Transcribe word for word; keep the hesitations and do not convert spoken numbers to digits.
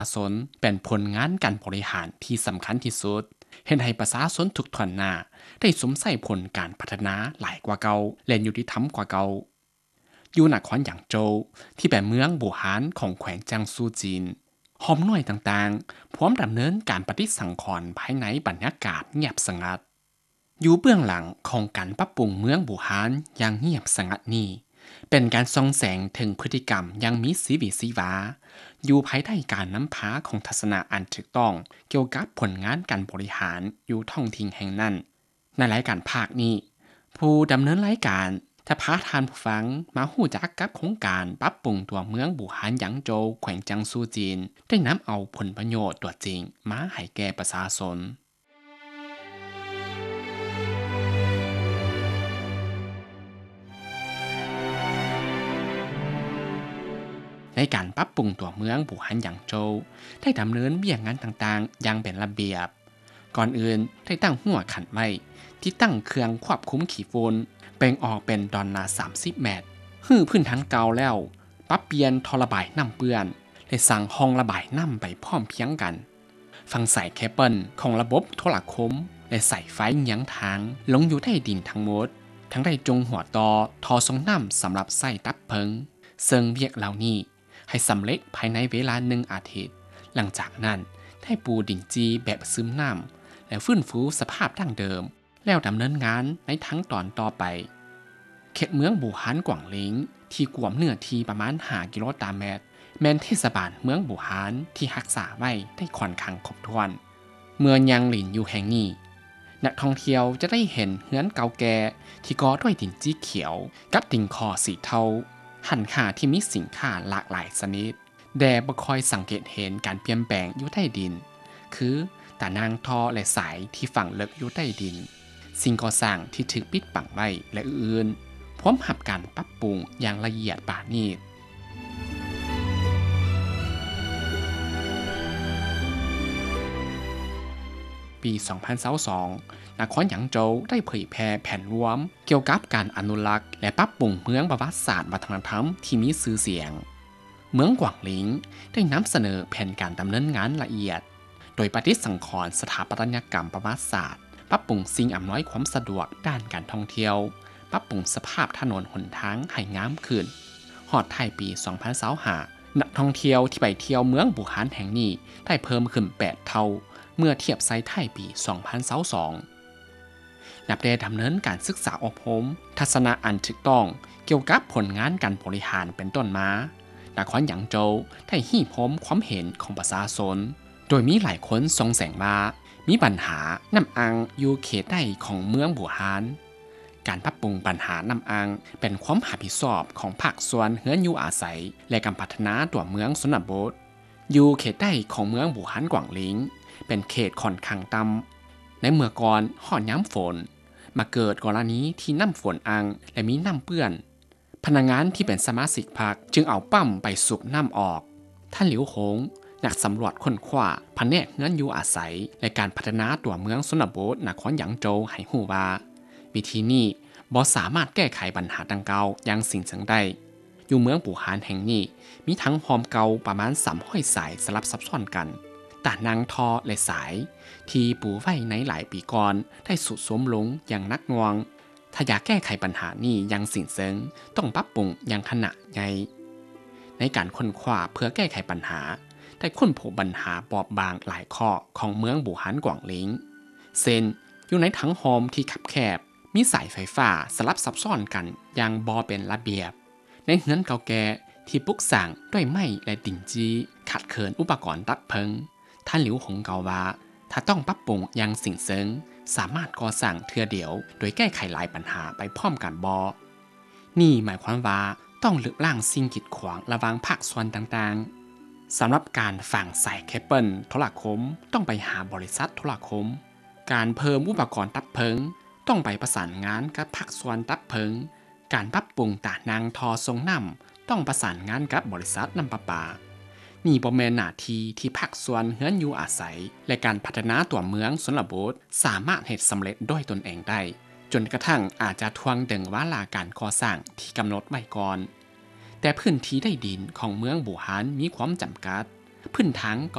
ชนเป็นผลงานการบริหารที่สำคัญที่สุดเห็นให้ประชาชนทุกทวนหน้าได้สมใส่ผลการพัฒนาหลายกว่าเก่าและยุติธรรมกว่าเก่าอยู่นครหยางโจวที่เป็นเมืองบูหานของแขวงจางซูจีนหอมหน่วยต่างๆพร้อมดำเนินการปฏิสังขรณ์ภายในบรรยากาศเงียบสงัดอยู่เบื้องหลังของการปรับปรุงเมืองบูหานอย่างเงียบสงัดนี้เป็นการส่องแสงถึงพฤติกรรมยังมีสีวิสีวาอยู่ภายใต้การนำพาของทัศนะอันถูกต้องเกี่ยวกับผลงานการบริหารอยู่ท้องถิ่นแห่งนั้นในรายการภาคนี้ผู้ดำเนินรายการจะพาทานผู้ฟังมาหู้จักกับโครงการปรับปรุงตัวเมืองบูหานหยางโจวแขวงจังซูจีนได้นำเอาผลประโยชน์ตัวจริงมาให้แก่ประชาชนในการปรับปรุงตัวเมืองบูหานหยางโจวได้ดำเนินเบี่ยงงานต่างๆอย่างเป็นระเบียบก่อนอื่นได้ตั้งหัวขันไว้ที่ตั้งเครื่องควบคุมขี้ฝุ่นแบ่งออกเป็นดอนละสามสิบเมตรฮื้อพื้นทางเก่าแล้วปรับเปลี่ยนท่อระบายน้ำเปื้อนและสั่งห้องระบายน้ำไปพร้อมเพียงกันฟังสายเคเบิลของระบบโทรคมและสายไฟยังทางลงอยู่ใต้ดินทั้งหมดทั้งได้จงหัวต่อทอส่งน้ำสำหรับใส่ตับเพิงซึ่งเวียกเหล่านี้ให้สำเร็จภายในเวลาหนึ่งอาทิตย์หลังจากนั้นได้ปูดินจีแบบซึมน้ำและฟื้นฟูสภาพดั้งเดิมแล้วดำเนินงานในทั้งตอนต่อไปเขตเมืองบูหานกวางลิงที่กวมเนื้อที่ประมาณห้ากิโลตารางเมตรแม้นเทศบาลเมืองบูหานที่รักษาไว้ได้ค่อนข้างครบถ้วนเมื่อยังหลินอยู่แห่งนี้นักท่องเที่ยวจะได้เห็นเฮือนเก่าแก่ที่ก่อด้วยดินจี้เขียวกับติ่งคอสีเทาหันค่าที่มีสินค้าหลากหลายชนิดแด่บ่คอยสังเกตเห็นการเปลี่ยนแปลงอยู่ใต้ดินคือตานางทอและสายที่ฝังลึกอยู่ใต้ดินสิ่งก่อสร้างที่ถูกปิดบังไว้และอื่นๆพร้อมหับการปรับปรุงอย่างละเอียดปานนี้ปี สองพันยี่สิบสอง นครหยางโจวได้เผยแพร่แผนรวมเกี่ยวกับการอนุรักษ์และปรับปรุงเมืองประวัติศาสตร์วัฒนธรรมที่มีชื่อเสียงเมืองกวางลิงได้นำเสนอแผนการดำเนินงานละเอียดโดยปฏิสังขรณ์สถาปัตยกรรมประวัติศาสตร์ปรับปรุงสิ่งอำนวยความสะดวกด้านการท่องเที่ยวปรับปรุงสภาพถนนหนทางให้งามขึ้นฮอดท้ายปี สองพันยี่สิบห้า นักท่องเที่ยวที่ไปเที่ยวเมืองบูหานแห่งนี้ได้เพิ่มขึ้นแปดเท่าเมื่อเทียบไซต์ไทยปี สองพันยี่สิบสอง นับได้ดำเนินการศึกษาอบรมทัศนะอันถูกต้องเกี่ยวกับผลงานการบริหารเป็นต้นมานครหยางโจวได้ฮี่พร้อมความเห็นของประชาชนโดยมีหลายคนสงสัยว่ามีปัญหาน้ำอังอยู่เขตใดของเมืองบูหานการปรับปรุงปัญหาน้ำอังเป็นความรับผิดชอบของภาคส่วนเฮือนอยู่อาศัยและการพัฒนาตัวเมืองชนบทอยู่เขตใดของเมืองบูหานกวางลิงเป็นเขตค่อนข้างต่ำในเมื่อก่อนฮอดยามฝนมาเกิดกรณีที่น้ำฝนอังและมีน้ำเปื้อนพนักงานที่เป็นสมาชิกพรรคจึงเอาปั๊มไปสูบน้ำออกท่านหลิวหงนักสำรวจค้นคว้าแผนกเฮือนอยู่อาศัยและการพัฒนาตัวเมืองชนบทนครหยางโจวให้ฮู้ว่าวิธีนี้บ่สามารถแก้ไขปัญหาดังกล่าวอย่างสิ้นเชิงได้อยู่เมืองบูหานแห่งนี้มีทั้งหอมเก่าประมาณสามร้อยสายสลับซับซ้อนกันตานางทอและสายที่ปูไว้ในหลายปีก่อนได้สุดโทรมลงอย่างนักหน่วงถ้าอยากแก้ไขปัญหานี้อย่างสิ้นเชิงต้องปรับปรุงอย่างขนาดใหญ่ในการค้นคว้าเพื่อแก้ไขปัญหาได้ค้นพบปัญหาบอบบางหลายข้อของเมืองบูหานกวางลิงเช่นอยู่ในถังโฮมที่คับแคบมีสายไฟฟ้าสลับซับซ้อนกันอย่างบ่เป็นระเบียบในเฮือนเก่าแก่ที่ปลูกสร้างด้วยไม้และดินจีขาดเขินอุปกรณ์ตัดเพิงท่านหลิวหงกล่าวว่าถ้าต้องปรับปรุงอย่างสิ้นเชิงสามารถก่อสร้างเทื่อเดียวโดยแก้ไขหลายปัญหาไปพร้อมกันบ่นี่หมายความว่าต้องลดล้างสิ่งกีดขวางระหว่างภาคส่วนต่างๆสำหรับการฝังสายเคเบิลโทรคมต้องไปหาบริษัทโทรคมการเพิ่มอุปกรณ์ตัดเพิงต้องไปประสานงานกับภาคส่วนตัดเพิงการปรับปรุงตานางทอทรงน้ำต้องประสานงานกับบริษัทน้ำประปานี่บ่แม่นหน้าที่ที่ภาคส่วนเฮือนอยู่อาศัยและการพัฒนาตัวเมืองชนบทสามารถเฮ็ดสำเร็จด้วยตนเองได้จนกระทั่งอาจจะทวงดึงวาระการก่อสร้างที่กำหนดไว้ก่อนแต่พื้นที่ใต้ดินของเมืองบูหานมีความจำกัดพื้นทาง